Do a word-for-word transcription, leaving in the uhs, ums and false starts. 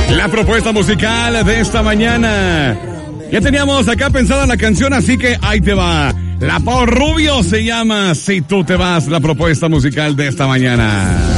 La propuesta musical de esta mañana. Ya teníamos acá pensada la canción, así que ahí te va. La Pau Rubio se llama Si tú te vas, la propuesta musical de esta mañana.